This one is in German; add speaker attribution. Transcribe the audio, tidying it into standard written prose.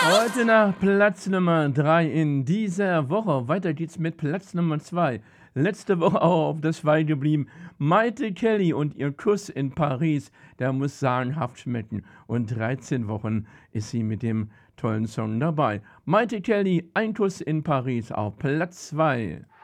Speaker 1: Heute nach Platz Nummer 3 in dieser Woche. Weiter geht's mit Platz Nummer 2. Letzte Woche auch auf der 2 geblieben. Maite Kelly und ihr Kuss in Paris, der muss sagenhaft schmecken. Und 13 Wochen ist sie mit dem tollen Song dabei. Maite Kelly, ein Kuss in Paris auf Platz 2.